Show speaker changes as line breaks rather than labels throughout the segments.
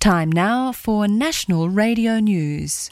Time now for National Radio News.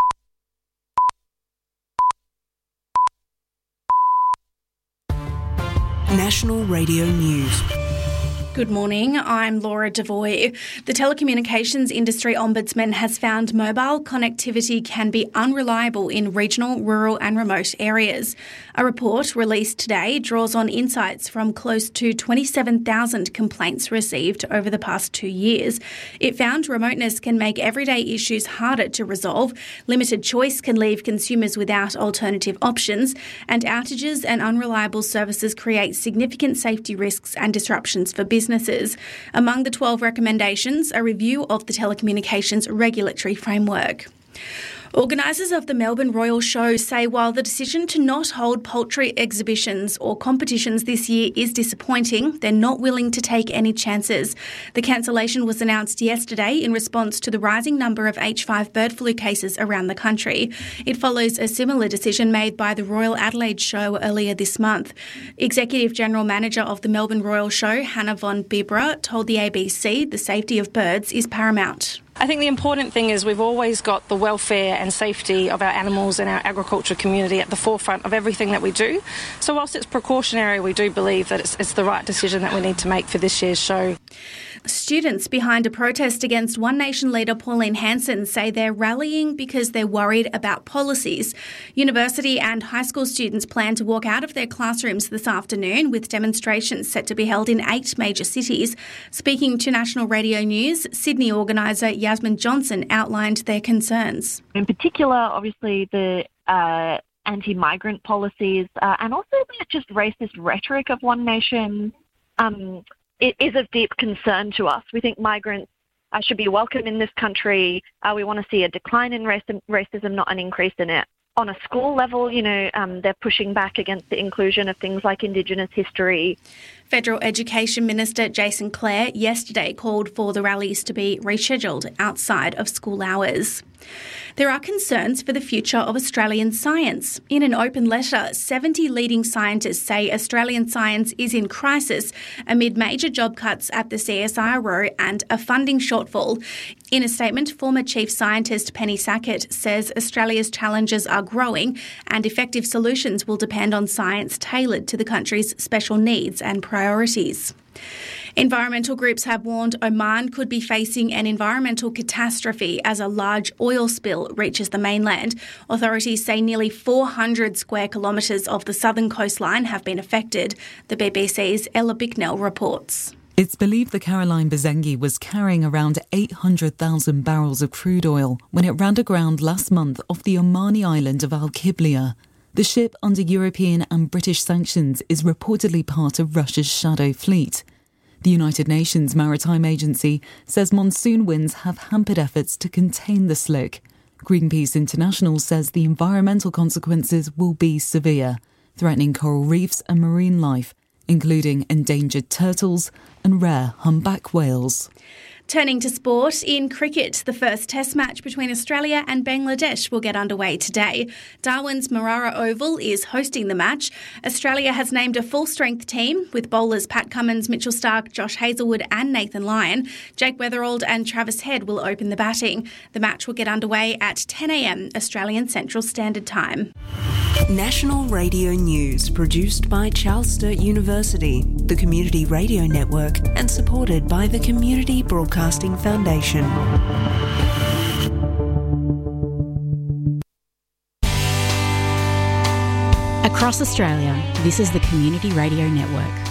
National Radio News.
Good morning, I'm Laura Devoy. The telecommunications industry ombudsman has found mobile connectivity can be unreliable in regional, rural and remote areas. A report released today draws on insights from close to 27,000 complaints received over the past 2 years. It found remoteness can make everyday issues harder to resolve, limited choice can leave consumers without alternative options, and outages and unreliable services create significant safety risks and disruptions for businesses. Among the 12 recommendations, a review of the telecommunications regulatory framework. Organisers of the Melbourne Royal Show say while the decision to not hold poultry exhibitions or competitions this year is disappointing, they're not willing to take any chances. The cancellation was announced yesterday in response to the rising number of H5 bird flu cases around the country. It follows a similar decision made by the Royal Adelaide Show earlier this month. Executive General Manager of the Melbourne Royal Show, Hannah von Bibra, told the ABC the safety of birds is paramount.
I think the important thing is we've always got the welfare and safety of our animals and our agriculture community at the forefront of everything that we do. So whilst it's precautionary, we do believe that it's the right decision that we need to make for this year's show.
Students behind a protest against One Nation leader Pauline Hanson say they're rallying because they're worried about policies. University and high school students plan to walk out of their classrooms this afternoon with demonstrations set to be held in 8 major cities. Speaking to National Radio News, Sydney organiser Yasmin Johnson outlined their concerns.
In particular, obviously, the anti-migrant policies and also the just racist rhetoric of One Nation it is of deep concern to us. We think migrants should be welcome in this country. We want to see a decline in racism, not an increase in it. On a school level, they're pushing back against the inclusion of things like Indigenous history.
Federal Education Minister Jason Clare yesterday called for the rallies to be rescheduled outside of school hours. There are concerns for the future of Australian science. In an open letter, 70 leading scientists say Australian science is in crisis amid major job cuts at the CSIRO and a funding shortfall. In a statement, former Chief Scientist Penny Sackett says Australia's challenges are growing and effective solutions will depend on science tailored to the country's special needs and priorities. Environmental groups have warned Oman could be facing an environmental catastrophe as a large oil spill reaches the mainland. Authorities say nearly 400 square kilometres of the southern coastline have been affected. The BBC's Ella Bicknell reports.
It's believed the Caroline Bazengi was carrying around 800,000 barrels of crude oil when it ran aground last month off the Omani island of Al Qiblia. The ship, under European and British sanctions, is reportedly part of Russia's shadow fleet. The United Nations Maritime Agency says monsoon winds have hampered efforts to contain the slick. Greenpeace International says the environmental consequences will be severe, threatening coral reefs and marine life, including endangered turtles and rare humpback whales.
Turning to sport, in cricket, the first test match between Australia and Bangladesh will get underway today. Darwin's Marara Oval is hosting the match. Australia has named a full-strength team with bowlers Pat Cummins, Mitchell Starc, Josh Hazlewood and Nathan Lyon. Jake Weatherald and Travis Head will open the batting. The match will get underway at 10 a.m. Australian Central Standard Time.
National Radio News, produced by Charles Sturt University, the Community Radio Network, and supported by the Community Broadcasting Foundation.
Across Australia, this is the Community Radio Network.